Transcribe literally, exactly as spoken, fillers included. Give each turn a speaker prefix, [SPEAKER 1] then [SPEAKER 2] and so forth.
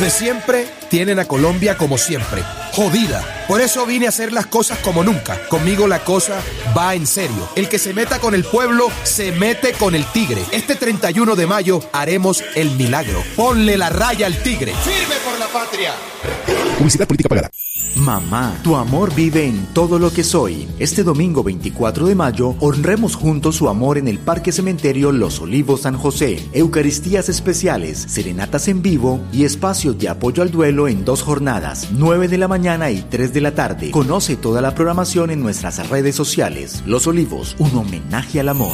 [SPEAKER 1] De siempre tienen a Colombia como siempre, jodida. Por eso vine a hacer las cosas como nunca. Conmigo la cosa va en serio. El que se meta con el pueblo, se mete con el tigre. Este treinta y uno de mayo haremos el milagro. Ponle la raya al tigre. ¡Firme por la patria!
[SPEAKER 2] Publicidad política pagada.
[SPEAKER 3] Mamá, tu amor vive en todo lo que soy. Este domingo veinticuatro de mayo, honremos juntos su amor en el Parque Cementerio Los Olivos San José. Eucaristías especiales, serenatas en vivo y espacios de apoyo al duelo en dos jornadas, nueve de la mañana y tres de la tarde. Conoce toda la programación en nuestras redes sociales. Los Olivos, un homenaje al amor.